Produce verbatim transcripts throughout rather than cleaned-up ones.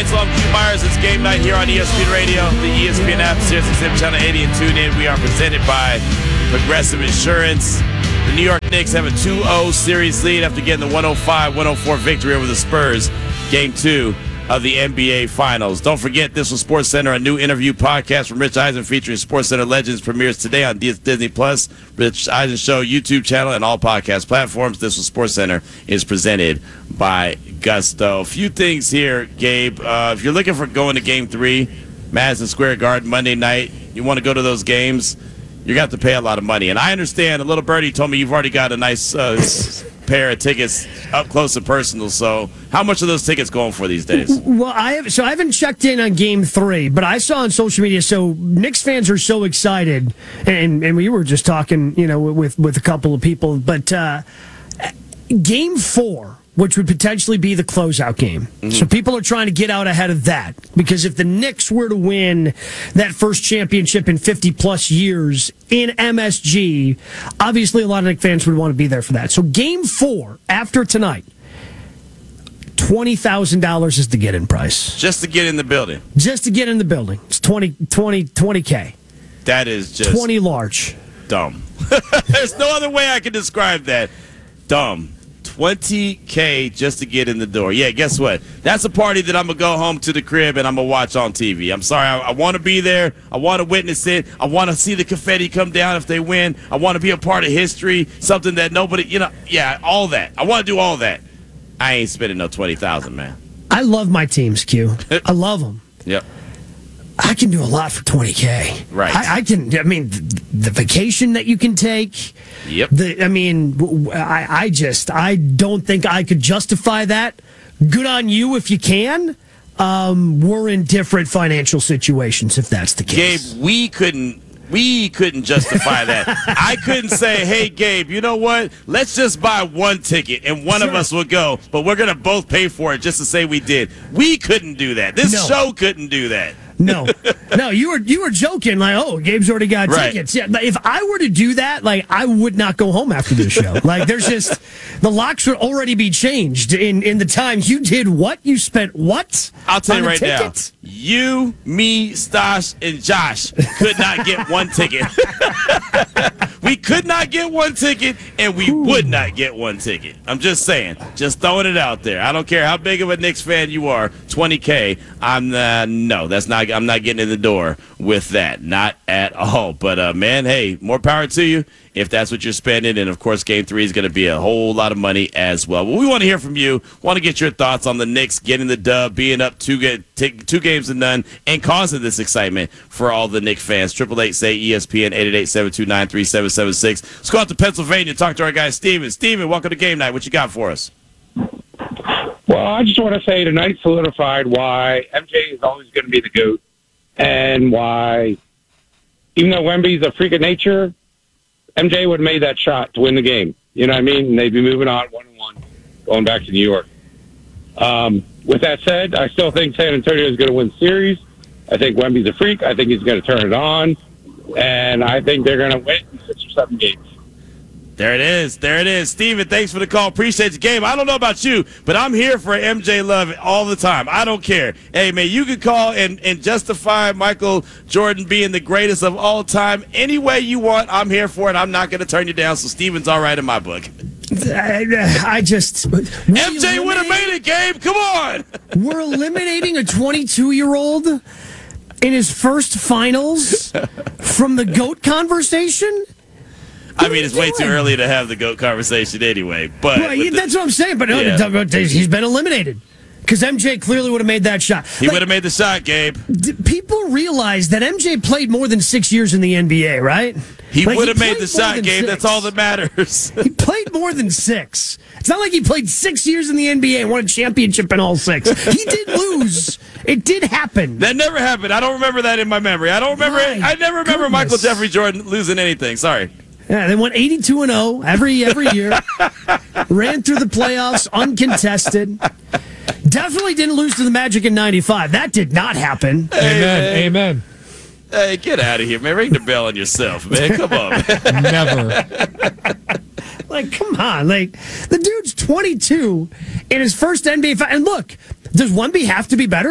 right, so I'm Q Myers. It's game night here on E S P N Radio, the E S P N app, Sirius X M Channel eighty, and tune in. We are presented by Progressive Insurance. The New York Knicks have a two oh series lead after getting the one oh five one oh four victory over the Spurs, game two of the N B A Finals. Don't forget, this was SportsCenter, a new interview podcast from Rich Eisen featuring SportsCenter legends, premieres today on Disney Plus, Rich Eisen Show YouTube channel, and all podcast platforms. This was SportsCenter is presented by Gusto. A few things here, Gabe. Uh, if you're looking for going to Game Three, Madison Square Garden Monday night, you want to go to those games, you're going to have to pay a lot of money. And I understand. A little birdie told me you've already got a nice uh, pair of tickets up close and personal. So how much are those tickets going for these days? Well, I have, so I haven't checked in on Game Three, but I saw on social media. So Knicks fans are so excited, and and we were just talking, you know, with with a couple of people. But uh, Game Four, which would potentially be the closeout game. Mm-hmm. So people are trying to get out ahead of that, because if the Knicks were to win that first championship in fifty-plus years in M S G, obviously a lot of Knicks fans would want to be there for that. So Game four, after tonight, twenty thousand dollars is the get-in price. Just to get in the building? Just to get in the building. It's twenty, twenty, twenty K. That is just... twenty large. Dumb. There's no other way I can describe that. Dumb. twenty K just to get in the door. Yeah, guess what? That's a party that I'm going to go home to the crib and I'm going to watch on T V. I'm sorry. I, I want to be there. I want to witness it. I want to see the confetti come down if they win. I want to be a part of history, something that nobody, you know, yeah, all that. I want to do all that. I ain't spending no twenty thousand dollars, man. I love my teams, Q. I love them. Yep. I can do a lot for twenty K. Right. I, I can, I mean, the, the vacation that you can take. Yep. The, I mean, I, I just, I don't think I could justify that. Good on you if you can. Um, we're in different financial situations if that's the case. Gabe, we couldn't. We couldn't justify that. I couldn't say, hey, Gabe, you know what? Let's just buy one ticket and one sure. of us will go, but we're going to both pay for it just to say we did. We couldn't do that. This no. show couldn't do that. No, no, you were you were joking like, oh, Gabe's already got right. tickets. Yeah, if I were to do that, like, I would not go home after this show. Like, there's just the locks would already be changed in in the time you did what you spent what. I'll tell you right ticket? now, you, me, Stosh, and Josh could not get one ticket. We could not get one ticket, and we Ooh. would not get one ticket. I'm just saying, just throwing it out there. I don't care how big of a Knicks fan you are. twenty K, I'm uh, no, that's not. I'm not getting in the door with that, not at all. But uh, man, hey, more power to you if that's what you're spending. And of course, Game Three is going to be a whole lot of money as well. Well, we want to hear from you. Want to get your thoughts on the Knicks getting the dub, being up two get t- two games to none, and causing this excitement for all the Knicks fans. Triple eight say E S P N eight eight eight seven two nine three seven seven six. Let's go out to Pennsylvania. Talk to our guy Steven. Steven, welcome to Game Night. What you got for us? Well, I just want to say tonight solidified why M J is always going to be the GOAT, and why, even though Wemby's a freak of nature, M J would have made that shot to win the game. You know what I mean? And they'd be moving on one and one, going back to New York. Um, with that said, I still think San Antonio is going to win the series. I think Wemby's a freak. I think he's going to turn it on, and I think they're going to win six or seven games. There it is. There it is. Steven, thanks for the call. Appreciate the game. I don't know about you, but I'm here for M J love all the time. I don't care. Hey, man, you can call and, and justify Michael Jordan being the greatest of all time any way you want. I'm here for it. I'm not going to turn you down, so Steven's all right in my book. I, I just... M J would have made it, Gabe. Come on. We're eliminating a twenty-two-year-old in his first finals from the GOAT conversation? I mean, it's way too early to have the GOAT conversation anyway. But right, the, that's what I'm saying. But yeah. no, he's been eliminated because M J clearly would have made that shot. He like, would have made the shot, Gabe. D- people realize that M J played more than six years in the N B A, right? He like, would have made the shot, Gabe. Six. That's all that matters. He played more than six. It's not like he played six years in the N B A and won a championship in all six. He did lose. It did happen. That never happened. I don't remember that in my memory. I don't remember. It. I never remember goodness. Michael Jeffrey Jordan losing anything. Sorry. Yeah, they went eighty-two and oh every every year. Ran through the playoffs uncontested. Definitely didn't lose to the Magic in ninety-five. That did not happen. Hey, Amen. Man. Amen. Hey, get out of here, man. Ring the bell on yourself, man. Come on, man. Never. Like, come on. Like, the dude's twenty-two in his first N B A. Fi- and look, does Wemby have to be better?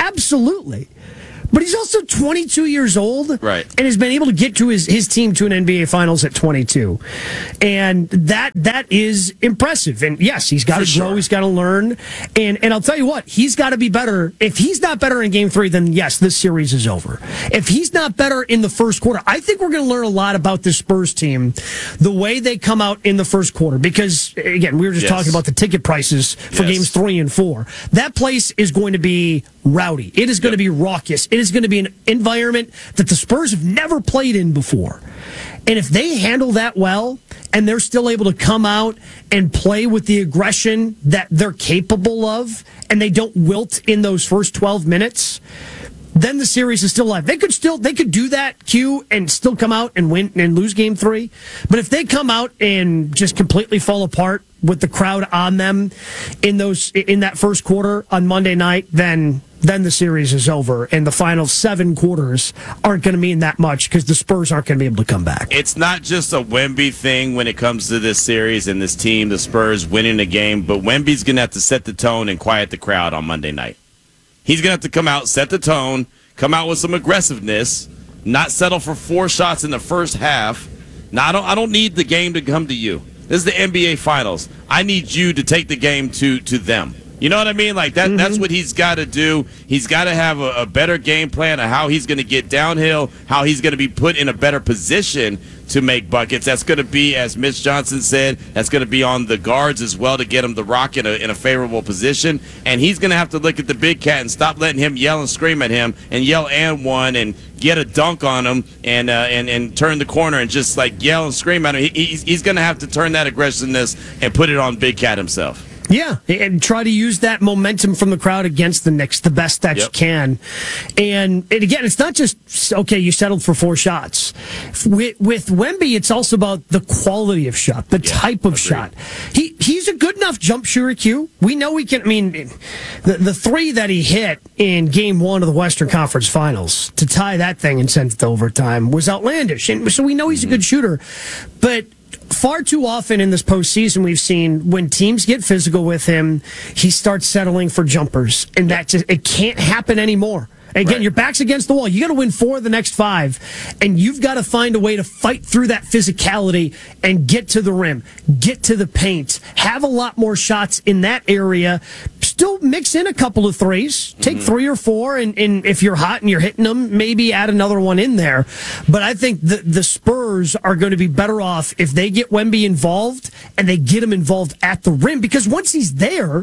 Absolutely. But he's also twenty-two years old, right, and has been able to get to his, his team to an N B A Finals at twenty-two, and that that is impressive. And yes, he's got to grow, sure. he's got to learn, and and I'll tell you what, he's got to be better. If he's not better in Game Three, then yes, this series is over. If he's not better in the first quarter, I think we're going to learn a lot about this Spurs team, the way they come out in the first quarter. Because again, we were just yes. talking about the ticket prices for yes. Games Three and Four. That place is going to be rowdy. It is going yep. to be raucous. It is going to be an environment that the Spurs have never played in before. And if they handle that well, and they're still able to come out and play with the aggression that they're capable of, and they don't wilt in those first twelve minutes, then the series is still alive. They could still they could do that, Q, and still come out and win and lose Game Three. But if they come out and just completely fall apart with the crowd on them in those in that first quarter on Monday night, then then the series is over, and the final seven quarters aren't going to mean that much because the Spurs aren't going to be able to come back. It's not just a Wemby thing when it comes to this series and this team, the Spurs winning the game, but Wemby's going to have to set the tone and quiet the crowd on Monday night. He's going to have to come out, set the tone, come out with some aggressiveness, not settle for four shots in the first half. Now, I don't, I don't need the game to come to you. This is the N B A Finals. I need you to take the game to, to them. You know what I mean? Like that. Mm-hmm. That's what he's got to do. He's got to have a, a better game plan of how he's going to get downhill, how he's going to be put in a better position to make buckets. That's going to be, as Mitch Johnson said, that's going to be on the guards as well to get him the rock in a, in a favorable position. And he's going to have to look at the big cat and stop letting him yell and scream at him and yell and one and get a dunk on him and uh, and and turn the corner and just like yell and scream at him. He, he's he's going to have to turn that aggressiveness and put it on big cat himself. Yeah, and try to use that momentum from the crowd against the Knicks the best that yep. you can. And, and again, it's not just, okay, you settled for four shots. With, with Wemby, it's also about the quality of shot, the yeah, type of agreed. shot. He He's a good enough jump shooter, Q. We know he can, I mean, the, the three that he hit in game one of the Western Conference Finals to tie that thing and send it to overtime was outlandish. And so we know he's mm-hmm. a good shooter. But far too often in this postseason, we've seen when teams get physical with him, he starts settling for jumpers, and that just it can't happen anymore. Again, right. your back's against the wall. You got to win four of the next five, and you've got to find a way to fight through that physicality and get to the rim, get to the paint, have a lot more shots in that area. Still mix in a couple of threes, take mm-hmm. three or four, and, and if you're hot and you're hitting them, maybe add another one in there. But I think the, the Spurs are going to be better off if they get Wemby involved and they get him involved at the rim, because once he's there,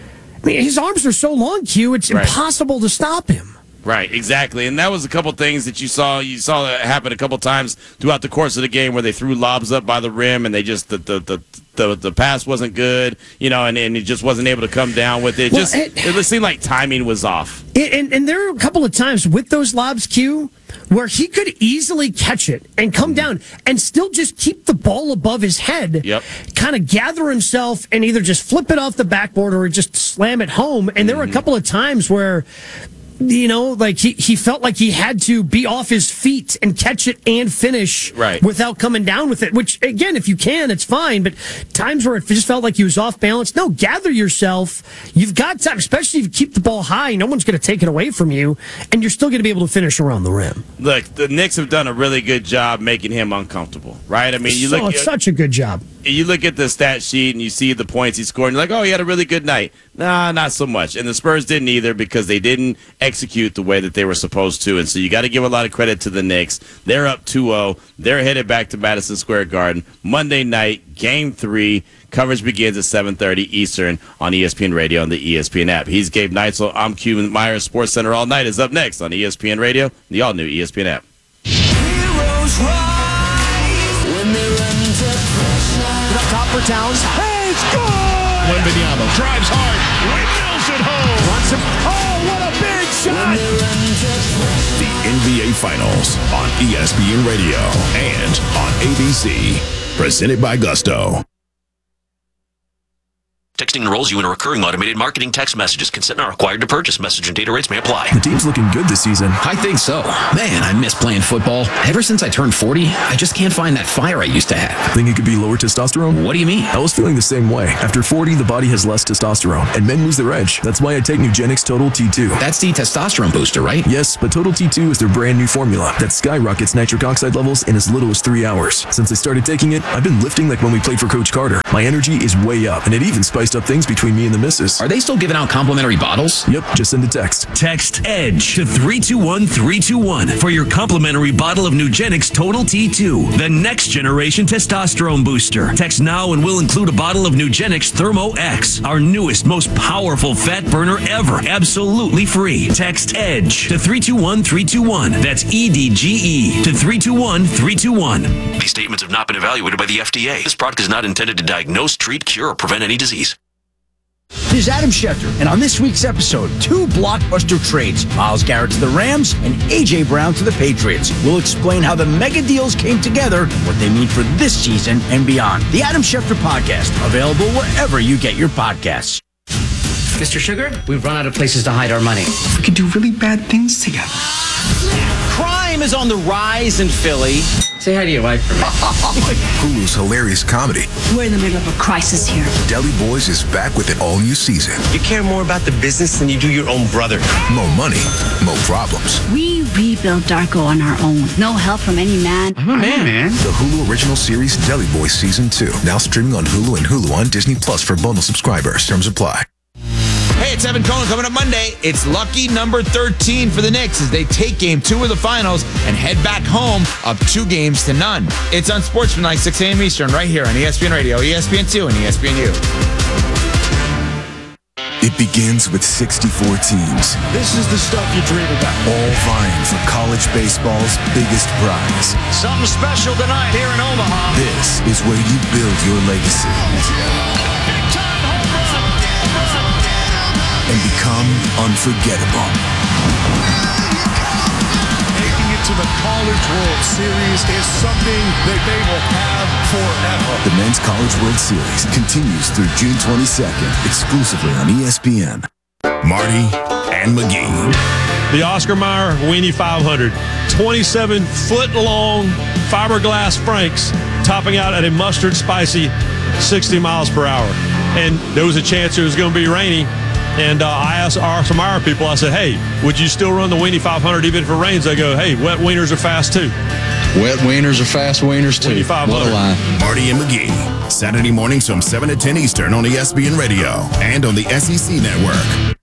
I mean, his arms are so long, Q, it's right. impossible to stop him. Right, exactly. And that was a couple things that you saw you saw that happen a couple times throughout the course of the game where they threw lobs up by the rim and they just the the the, the, the pass wasn't good, you know, and, and he just wasn't able to come down with it. Well, just it, it seemed like timing was off. It, and, and there were a couple of times with those lobs, Q, where he could easily catch it and come down and still just keep the ball above his head, yep. kind of gather himself and either just flip it off the backboard or just slam it home. And there mm-hmm. were a couple of times where, you know, like he, he felt like he had to be off his feet and catch it and finish right. without coming down with it, which, again, if you can, it's fine. But times where it just felt like he was off balance, no, gather yourself. You've got time, especially if you keep the ball high. No one's going to take it away from you, and you're still going to be able to finish around the rim. Look, the Knicks have done a really good job making him uncomfortable, right? I mean, you so, look it's such a good job. You look at the stat sheet and you see the points he scored, and you're like, oh, he had a really good night. Nah, not so much. And the Spurs didn't either because they didn't execute the way that they were supposed to. And so you got to give a lot of credit to the Knicks. They're up two oh. They're headed back to Madison Square Garden. Monday night, game three. Coverage begins at seven thirty Eastern on E S P N Radio and the E S P N app. He's Gabe Neitzel. I'm Cuban Myers. Sports Center All Night is up next on E S P N Radio, the all-new E S P N app. Heroes rise when they run to pressure. Top for Towns. Hey, it's good! Wembanyama drives hard, windmills it home. Wants him. Oh, what a big shot! The N B A Finals on E S P N Radio and on A B C. Presented by Gusto. Texting enrolls you in a recurring automated marketing text messages. Consent not required to purchase. Message and data rates may apply. The team's looking good this season. I think so. Man, I miss playing football. Ever since I turned forty, I just can't find that fire I used to have. Think it could be lower testosterone? What do you mean? I was feeling the same way. After forty, the body has less testosterone, and men lose their edge. That's why I take Nugenix Total T two. That's the testosterone booster, right? Yes, but Total T two is their brand new formula that skyrockets nitric oxide levels in as little as three hours. Since I started taking it, I've been lifting like when we played for Coach Carter. My energy is way up, and it even spiced up things between me and the missus. Are they still giving out complimentary bottles? Yep, just send a text. Text EDGE to three two one three two one for your complimentary bottle of Nugenix Total T two, the next generation testosterone booster. Text now and we'll include a bottle of Nugenix Thermo X, our newest, most powerful fat burner ever, absolutely free. Text EDGE to three two one three two one. That's E D G E to three two one three two one. These statements have not been evaluated by the F D A. This product is not intended to diagnose, treat, cure, or prevent any disease. This is Adam Schefter, and on this week's episode, two blockbuster trades, Myles Garrett to the Rams and A J. Brown to the Patriots. We'll explain how the mega deals came together, what they mean for this season and beyond. The Adam Schefter Podcast, available wherever you get your podcasts. Mister Sugar, we've run out of places to hide our money. We could do really bad things together. Crime is on the rise in Philly. Say hi to your wife for me. Hulu's hilarious comedy, We're in the middle of a crisis here. Deli Boys, is back with an all-new season. You care more about the business than you do your own brother. More money, more problems. We rebuilt Darko on our own. No help from any man. I'm a man, man. The Hulu original series Deli Boys Season two. Now streaming on Hulu and Hulu on Disney Plus for bundle subscribers. Terms apply. Hey, it's Evan Cohen coming up Monday. It's lucky number thirteen for the Knicks as they take game two of the finals and head back home up two games to none. It's on Sportsmanlike, six a.m. Eastern, right here on E S P N Radio, E S P N two, and E S P N U. It begins with sixty-four teams. This is the stuff you dream about. All vying for college baseball's biggest prize. Something special tonight here in Omaha. This is where you build your legacy. And become unforgettable. Making it to the College World Series is something that they will have forever. The Men's College World Series continues through June twenty-second, exclusively on E S P N. Marty and McGee. The Oscar Mayer Weenie five hundred. twenty-seven foot long fiberglass Franks, topping out at a mustard spicy sixty miles per hour. And there was a chance it was going to be rainy. And uh, I asked our, some of our people, I said, hey, would you still run the Weenie five hundred even if it rains? They go, hey, wet wieners are fast too. Wet wieners are fast wieners too. Weenie five hundred. What a line. Marty and McGee, Saturday mornings from seven to ten Eastern on E S P N Radio and on the S E C Network.